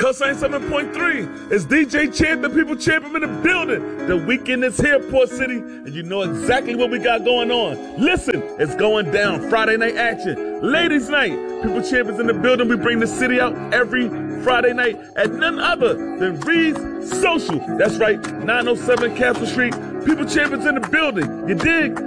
Tulsa 97.3. It's DJ Champ, the People Champion in the building. The weekend is here, Port City, and you know exactly what we got going on. Listen, it's going down. Friday night action. Ladies night. People Champions in the building. We bring the city out every Friday night at none other than Reed's Social. That's right, 907 Castle Street. People Champions in the building. You dig?